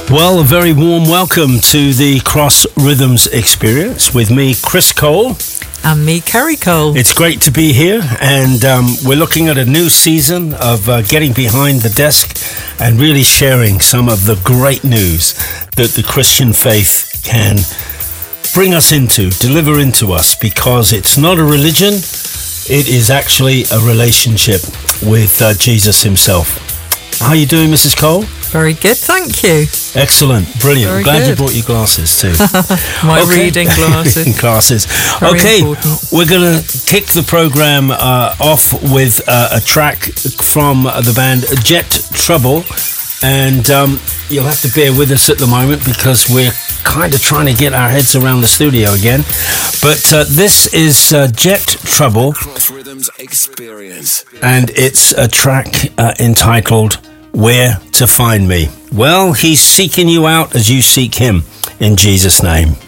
Well, a very warm welcome to the Cross Rhythms Experience with me, Chris Cole. And me, Kerry Cole. It's great to be here, and we're looking at a new season of getting behind the desk and really sharing some of the great news that the Christian faith can bring us into, deliver into us, because it's not a religion, it is actually a relationship with Jesus himself. How are you doing, Mrs. Cole? Very good, thank you. Excellent, brilliant. Very Glad good. you brought your glasses too. My reading glasses. Glasses. Very Okay, important. we're going to kick the program off with a track from the band Jet Trouble, and you'll have to bear with us at the moment because we're kind of trying to get our heads around the studio again. But this is Jet Trouble, Cross Rhythms Experience, and it's a track entitled Where to Find Me. Well, he's seeking you out as you seek him, in Jesus' name.